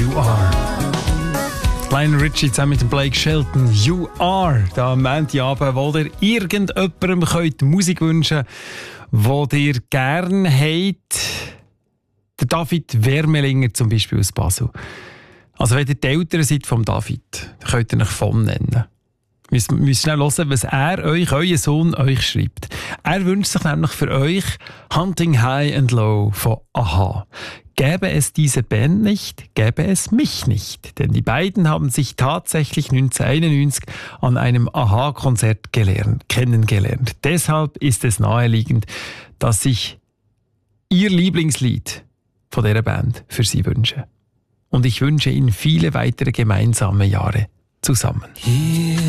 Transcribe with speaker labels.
Speaker 1: You Are. Lionel Richie zusammen mit dem Blake Shelton. You Are. Da am Montagabend, wo ihr irgendjemandem könnt Musik wünschen könnt, die ihr gerne habt. Der David Wermelinger zum Beispiel aus Basel. Also wenn ihr die Eltern seid vom David, dann könnt ihr euch von nennen. Wir müssen schnell hören, was euer Sohn euch schreibt. Er wünscht sich nämlich für euch Hunting High and Low von a-ha. Gäbe es diese Band nicht, gäbe es mich nicht. Denn die beiden haben sich tatsächlich 1991 an einem a-ha-Konzert kennengelernt. Deshalb ist es naheliegend, dass ich ihr Lieblingslied von dieser Band für sie wünsche. Und ich wünsche ihnen viele weitere gemeinsame Jahre zusammen.